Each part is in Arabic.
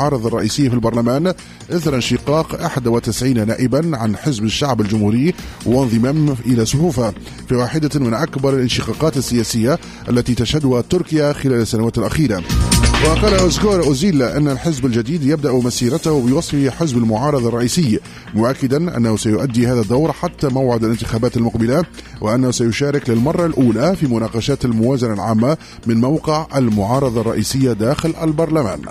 المعارضة الرئيسية في البرلمان إثر انشقاق 91 نائبا عن حزب الشعب الجمهوري وانضمام إلى صفوفه في واحدة من أكبر الانشقاقات السياسية التي تشهدها تركيا خلال السنوات الأخيرة. وقال أوزغور أوزيل أن الحزب الجديد يبدأ مسيرته بوصفه حزب المعارضة الرئيسي، مؤكدا أنه سيؤدي هذا الدور حتى موعد الانتخابات المقبلة، وأنه سيشارك للمرة الأولى في مناقشات الموازنة العامة من موقع المعارضة الرئيسية داخل البرلمان.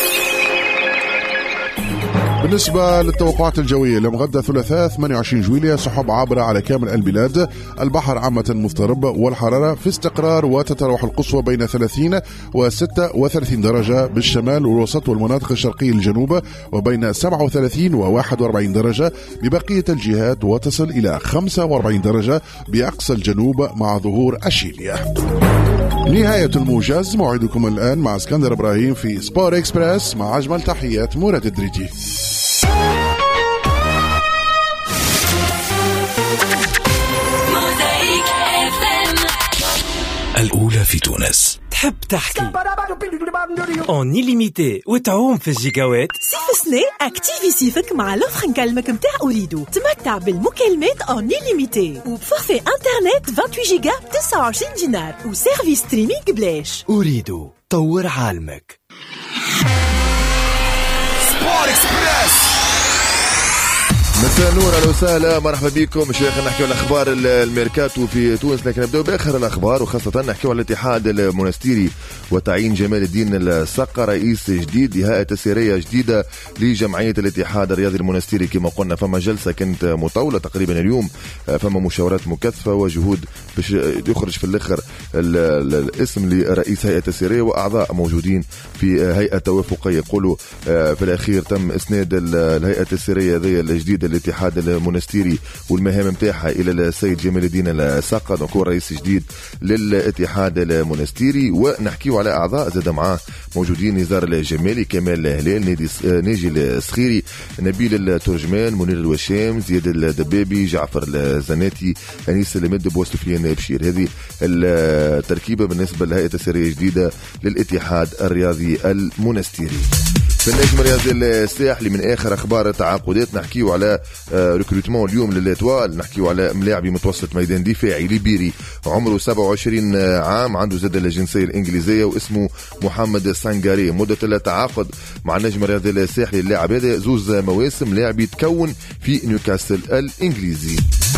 بالنسبة للتوقعات الجوية ليوم غدا ثلاثاء 28 جويلية، سحب عابرة على كامل البلاد، البحر عامة مضطرب، والحرارة في استقرار، وتتراوح القصوى بين 30 و 36 درجة بالشمال والوسط والمناطق الشرقية للجنوب، وبين 37 و 41 درجة ببقية الجهات، وتصل إلى 45 درجة بأقصى الجنوب مع ظهور الشيلية. نهاية الموجز، موعدكم الآن مع اسكندر إبراهيم في سبور إكسبرس، مع أجمل تحيات مراد الدريجي. الأولى في تونس. تحب تحكي اون إليميتي وتعوم في الجيجاوات؟ صيف سنة اكتيفي صيفك مع لوفر نكلمك متاع أوريدو. تمتع بالمكالمات اون إليميتي وبفورفي انترنت 28 جيجا ب 29 دينار وسيرفيس ستريمينغ بلاش. أوريدو، طور عالمك. سبور إكسبرس. مساء النور، اهلا وسهلا، مرحبا بكم. شيخ نحكي على اخبار الميركاتو في تونس، لكن نبداو باخر الاخبار، وخاصه نحكي على الاتحاد المونستيري وتعيين جمال الدين السقا رئيس جديد لهيئه تسييريه جديده لجمعيه الاتحاد الرياضي المونستيري. كما قلنا فما جلسه كانت مطوله تقريبا اليوم، فما مشاورات مكثفه وجهود باش يخرج في الاخر الاسم لرئيس هيئه تسييريه واعضاء موجودين في هيئه توافقيه. يقولوا في الاخير تم اسناد الهيئه التسييريه هذه الجديده الاتحاد المونستيري والمهام نتاعها الى السيد جمال الدين السقا، دونك هو رئيس جديد للاتحاد المونستيري. ونحكيو على اعضاء زاد معاه موجودين: نزار الجمالي، كمال الهلال، ناجي السخيري، نبيل الترجمان، منير الوشام، زياد الدبابي، جعفر الزناتي، انيس المدب وسفيان بشير. هذه التركيبه بالنسبه للهيئه التسييريه الجديده للاتحاد الرياضي المونستيري. في النجم الرياضي الساحلي من اخر اخبار التعاقدات نحكيو على ريكروتمون اليوم للاتوال، نحكيو على ملاعبي متوسط ميدان دفاعي ليبيري عمره 27 عام، عنده زاد الجنسيه الانجليزيه واسمه محمد سانغاري. مده التعاقد مع النجم الرياضي الساحلي اللاعب هذا 2 مواسم، لاعب يتكون في نيوكاسل الانجليزي.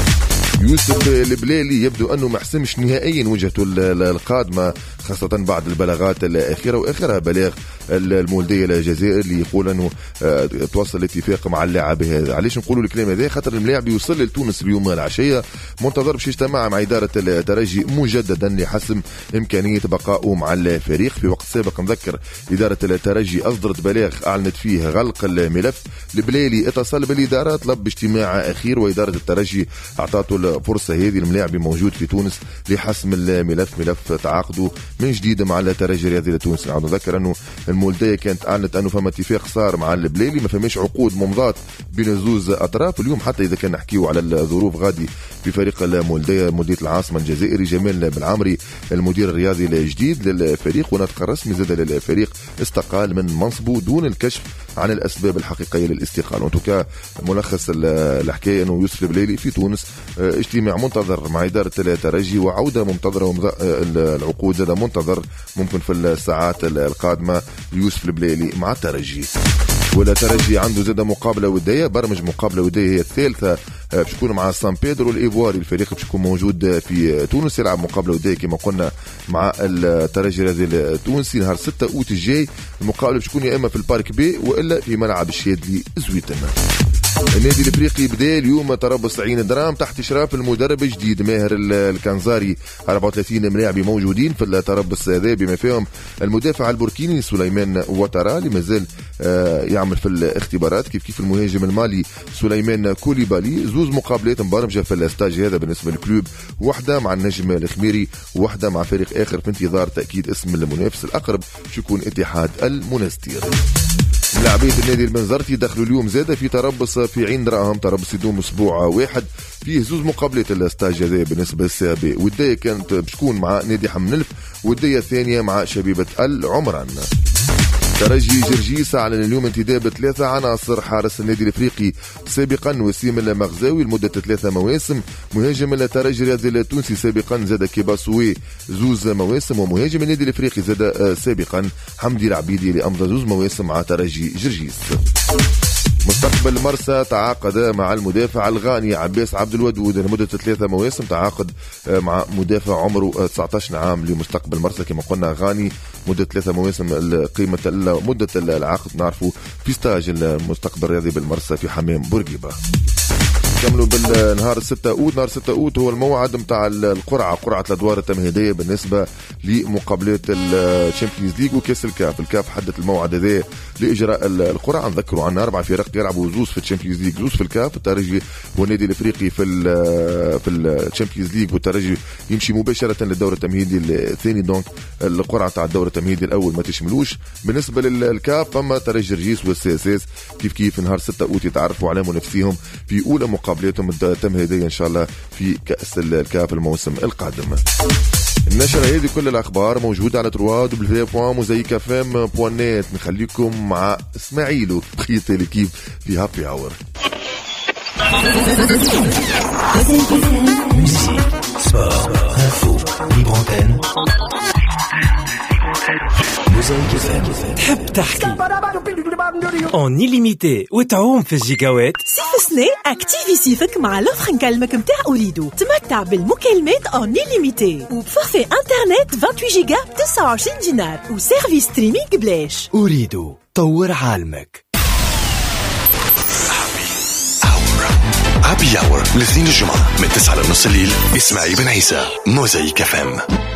يوسف البلالي يبدو أنه ما حسمش نهائيا وجهته القادمة، خاصة بعد البلاغات الأخيرة، وآخرها بلاغ المولدية الجزائر اللي يقول أنه توصل الاتفاق مع اللاعب هذا. علاش نقولوا الكلام هذا؟ خاطر اللاعب يوصل لتونس اليوم العشية، منتظر باش يجتمع مع إدارة الترجي مجددا لحسم إمكانية بقائه مع الفريق. في وقت سابق نذكر إدارة الترجي أصدرت بلاغ أعلنت فيه غلق الملف. البلالي اتصل بالإدارة، طلب اجتماع أخير، وإدارة الترجي أعطته الفرصة هذه. الملاعب موجود في تونس لحسم الملف، ملف تعاقده من جديد مع الترجي الرياضي لتونس. نعود نذكر أنه المولدية كانت أعلنت أنه فما اتفاق صار مع البلالي، ما فماش عقود ممضات بين زوز أطراف. اليوم حتى إذا كان نحكيو على الظروف غادي في فريق المولدية، مدير العاصمة الجزائري جمال بالعمري المدير الرياضي الجديد للفريق، ونطق رسمي زاد للفريق استقال من منصبه دون الكشف عن الأسباب الحقيقية للاستقالة. وتوكا ملخص الحكاية أنه يوسف البلالي في تونس، اجتماع منتظر مع إدارة الترجي وعودة منتظرة، العقود زاد منتظر ممكن في الساعات القادمة يوسف البلالي مع الترجي. ولا ترجي عنده زاد مقابلة ودية، برمج مقابلة ودية هي الثالثة باش تكون مع سان بيدرو الإيفواري. الفريق باش يكون موجود في تونس يلعب مقابلة ودية كما قلنا مع الترجي الرياضي التونسي نهار 6 أوت الجاي. المقابلة باش تكون يا إما في البارك بي وإلا في ملعب الشادلي زويتنا. النادي الافريقي بدا اليوم تربص عين درام تحت اشراف المدرب الجديد ماهر الكنزاري. 34 ملاعبي موجودين في التربص هذا، بما فيهم المدافع البوركيني سليمان واتارا اللي مازال يعمل في الاختبارات، كيف المهاجم المالي سليمان كوليبالي. 2 مقابلات مبرمجه في الاستاج هذا بالنسبه للكلوب، واحده مع النجم الخميري وواحده مع فريق اخر في انتظار تاكيد اسم المنافس الاقرب شو يكون اتحاد المونستير. لاعبية النادي المنزرتي دخلوا اليوم زادة في تربص في عين دراهم، تربص يدوم اسبوع واحد، فيه 2 مقابلات الاستاج هذا بالنسبة للسابق. ودية كانت بتكون مع نادي حمنلف، والودية الثانية مع شبيبة العمران. ترجي جرجيس أعلن اليوم انتداب 3 عناصر: حارس النادي الافريقي سابقا وسيم المغزاوي لمدة 3 مواسم، مهاجم الترجي الرياضي التونسي سابقا زاد كيباسوي 2 مواسم، ومهاجم النادي الافريقي زاد سابقا حمدي العبيدي اللي امضى 2 مواسم مع ترجي جرجيس. مستقبل مرسى تعاقد مع المدافع الغاني عباس عبد الودود لمدة 3 مواسم، تعاقد مع مدافع عمره 19 عام لمستقبل مرسى كما قلنا غاني مدة 3 مواسم. قيمة مدة العقد نعرفه في ستاج المستقبل الرياضي بالمرسى في حمام بورقيبة. كملوا بالنهار 6 أوت. نهار 6 أوت هو الموعد متاع القرعة، قرعة الأدوار التمهيدية بالنسبة لمقابلات الشامبيونز ليج وكاس الكاف. الكاف حدد الموعد هذا لإجراء القرعة. نذكروا عنا 4 فرق يلعبوا 2 في الشامبيونز ليج 2 في الكاف، الترجي والنادي الافريقي في الشامبيونز ليج، والترجي يمشي مباشرة للدور التمهيدي الثاني. دونك القرعة تاع الدور التمهيدي الأول ما تشملوش. بالنسبة للكاف فما ترجي جرجيس والسي كيف نهار 6 أوت يتعرفوا على منافسيهم في أولى مقابلاتهم التمهيدية إن شاء الله في كأس الكاف الموسم القادم. النشرة هذه كل الأخبار موجودة على www.mozaikfm.net. نخليكم مع إسماعيل وبقية الكيف في هابي أور. تحب تحكي en illimité وتعوم في الجيجاوات؟ صيف سنة اكتيفي صيفك مع لوفر نكلمك متاع أوريدو. تمتع بالمكالمات en illimité وبفورفي انترنت 28 جيجا ب 29 دينار وسيرفيس ستريمينغ بلاش. أوريدو طور عالمك. هابي أور الاثنين الجمعة من 9 لنص الليل. إسماعيل بن عيسى موزايك FM.